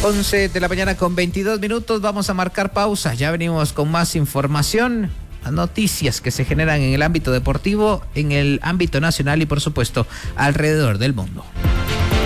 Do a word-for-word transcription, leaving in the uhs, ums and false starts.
once de la mañana con veintidós minutos. Vamos a marcar pausa. Ya venimos con más información, noticias que se generan en el ámbito deportivo, en el ámbito nacional y por supuesto alrededor del mundo.